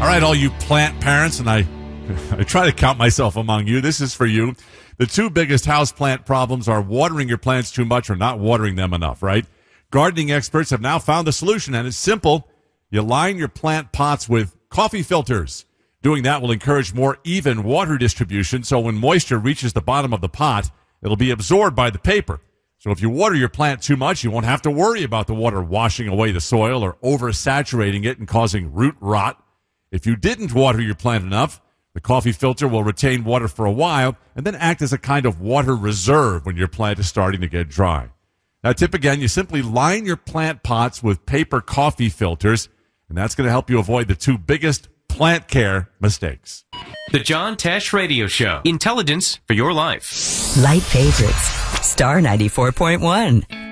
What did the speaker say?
All right, all you plant parents, and I try to count myself among you. This is for you. The two biggest houseplant problems are watering your plants too much or not watering them enough, right? Gardening experts have now found the solution, and it's simple. You line your plant pots with coffee filters. Doing that will encourage more even water distribution, so when moisture reaches the bottom of the pot, it'll be absorbed by the paper. So if you water your plant too much, you won't have to worry about the water washing away the soil or oversaturating it and causing root rot. If you didn't water your plant enough, the coffee filter will retain water for a while and then act as a kind of water reserve when your plant is starting to get dry. Now, tip again, you simply line your plant pots with paper coffee filters, and that's going to help you avoid the two biggest plant care mistakes. The John Tesh Radio Show. Intelligence for your life. Light favorites. Star 94.1.